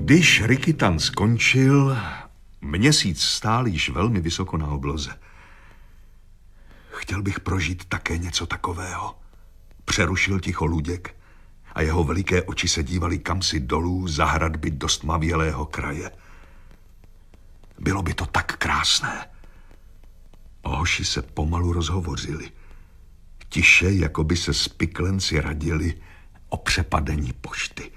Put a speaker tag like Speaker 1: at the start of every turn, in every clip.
Speaker 1: Když Rikitan skončil, měsíc stál již velmi vysoko na obloze. Chtěl bych prožít také něco takového. Přerušil ticho Luděk a jeho veliké oči se dívaly kamsi dolů za hradby dost tmavělého kraje. Bylo by to tak krásné. Hoši se pomalu rozhovořili. Tiše, jako by se spiklenci radili o přepadení pošty.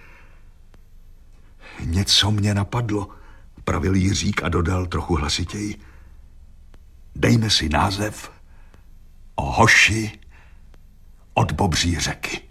Speaker 1: Něco mě napadlo, pravil Jiřík a dodal trochu hlasitěji. Dejme si název O hoši od Bobří řeky.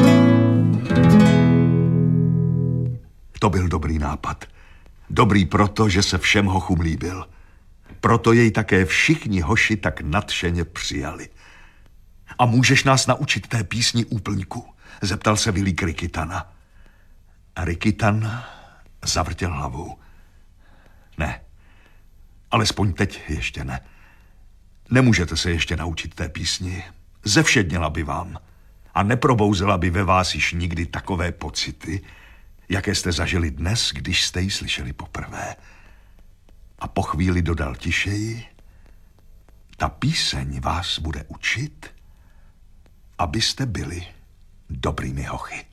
Speaker 1: To byl dobrý nápad. Dobrý proto, že se všem hochům líbil. Proto jej také všichni hoši tak nadšeně přijali. A můžeš nás naučit té písni úplňku? Zeptal se Vilík Rikitana. A Rikitan zavrtěl hlavou. Ne, alespoň teď ještě ne. Nemůžete se ještě naučit té písni. Zevšedněla by vám a neprobouzela by ve vás již nikdy takové pocity, jaké jste zažili dnes, když jste ji slyšeli poprvé. A po chvíli dodal tišeji, ta píseň vás bude učit, abyste byli dobrými hochy.